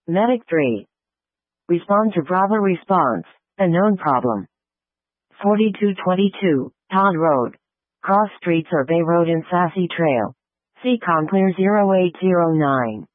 Medic 3. Respond to Bravo response. A known problem. 4222, Todd Road. Cross Streets or Bay Road and Sassy Trail. Seacon Clear 0809.